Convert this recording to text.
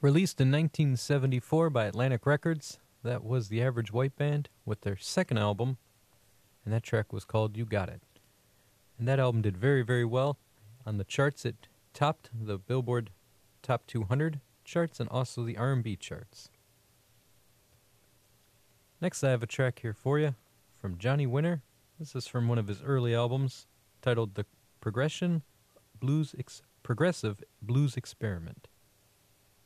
Released in 1974 by Atlantic Records, that was the Average White Band with their second album, and that track was called You Got It. And that album did very, very well. On the charts, it topped the Billboard Top 200 charts and also the R&B charts. Next, I have a track here for you from Johnny Winter. This is from one of his early albums titled The Progressive Blues Experiment.